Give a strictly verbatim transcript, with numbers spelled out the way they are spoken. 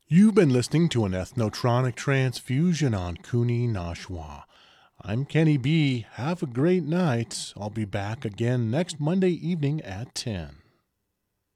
You've been listening to an Ethnotronic Transfusion on Kuni Nashwa. I'm Kenny B. Have a great night. I'll be back again next Monday evening at ten.